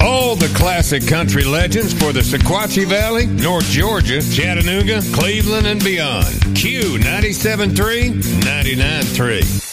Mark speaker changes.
Speaker 1: All the classic country legends for the Sequatchie Valley, North Georgia, Chattanooga, Cleveland, and beyond. Q 97.3, 99.3.